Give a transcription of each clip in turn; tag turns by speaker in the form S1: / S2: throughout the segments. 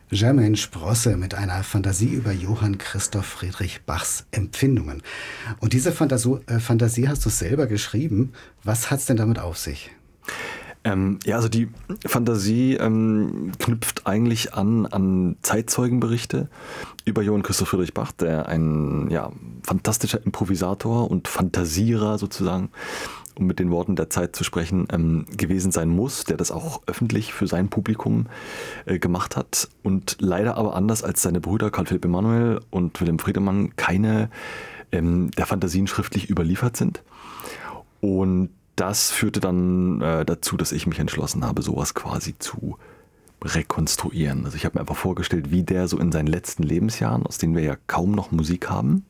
S1: Germaine Sprosse mit einer Fantasie über Johann Christoph Friedrich Bachs Empfindungen. Und diese Fantasie hast du selber geschrieben. Was hat's denn damit auf sich?
S2: Also die Fantasie knüpft eigentlich an Zeitzeugenberichte über Johann Christoph Friedrich Bach, der ein fantastischer Improvisator und Fantasierer sozusagen, um mit den Worten der Zeit zu sprechen, gewesen sein muss, der das auch öffentlich für sein Publikum gemacht hat und leider aber anders als seine Brüder Karl Philipp Emanuel und Wilhelm Friedemann keine der Fantasien schriftlich überliefert sind. Und das führte dann dazu, dass ich mich entschlossen habe, sowas quasi zu rekonstruieren. Also ich habe mir einfach vorgestellt, wie der so in seinen letzten Lebensjahren, aus denen wir ja kaum noch Musik haben,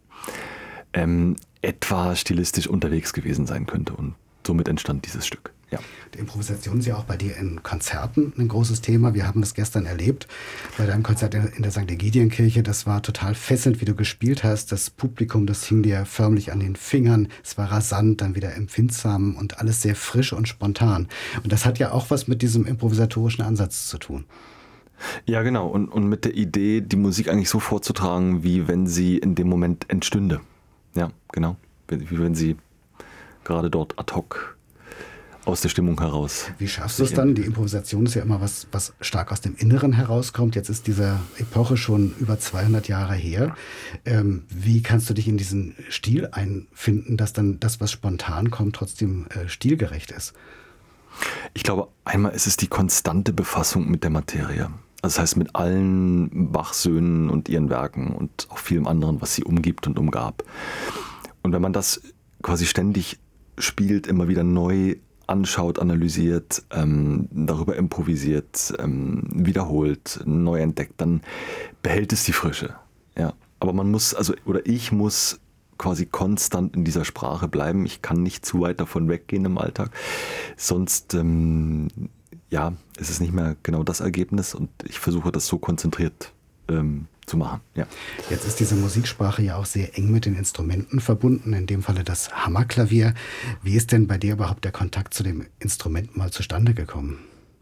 S2: etwa stilistisch unterwegs gewesen sein könnte. Und somit entstand dieses Stück. Ja.
S1: Die Improvisation ist ja auch bei dir in Konzerten ein großes Thema. Wir haben das gestern erlebt bei deinem Konzert in der St. Egidienkirche. Das war total fesselnd, wie du gespielt hast. Das Publikum, das hing dir förmlich an den Fingern. Es war rasant, dann wieder empfindsam und alles sehr frisch und spontan. Und das hat ja auch was mit diesem improvisatorischen Ansatz zu tun.
S2: Ja, genau. Und mit der Idee, die Musik eigentlich so vorzutragen, wie wenn sie in dem Moment entstünde. Ja, genau. Wie wenn sie gerade dort ad hoc aus der Stimmung heraus.
S1: Wie schaffst du es dann? Die Improvisation ist ja immer was stark aus dem Inneren herauskommt. Jetzt ist diese Epoche schon über 200 Jahre her. Wie kannst du dich in diesen Stil einfinden, dass dann das, was spontan kommt, trotzdem stilgerecht ist?
S2: Ich glaube, einmal ist es die konstante Befassung mit der Materie. Also das heißt mit allen Bach-Söhnen und ihren Werken und auch vielem anderen, was sie umgibt und umgab. Und wenn man das quasi ständig spielt, immer wieder neu anschaut, analysiert, darüber improvisiert, wiederholt, neu entdeckt, dann behält es die Frische. Ja. Aber man muss, ich muss quasi konstant in dieser Sprache bleiben. Ich kann nicht zu weit davon weggehen im Alltag. Sonst, ist es nicht mehr genau das Ergebnis und ich versuche das so konzentriert zu machen. Ja.
S1: Jetzt ist diese Musiksprache ja auch sehr eng mit den Instrumenten verbunden, in dem Falle das Hammerklavier. Wie ist denn bei dir überhaupt der Kontakt zu dem Instrument mal zustande gekommen?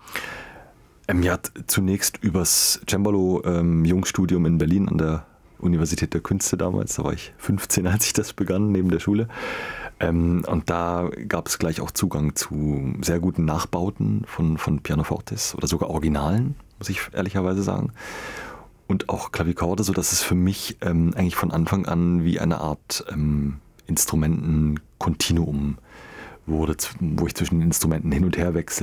S2: Zunächst übers Cembalo-Jungstudium in Berlin an der Universität der Künste damals. Da war ich 15, als ich das begann, neben der Schule. Und da gab es gleich auch Zugang zu sehr guten Nachbauten von Pianofortes oder sogar Originalen, muss ich ehrlicherweise sagen. Und auch Klavichorde, sodass es für mich eigentlich von Anfang an wie eine Art Instrumentenkontinuum wurde, wo ich zwischen den Instrumenten hin und her wechsle.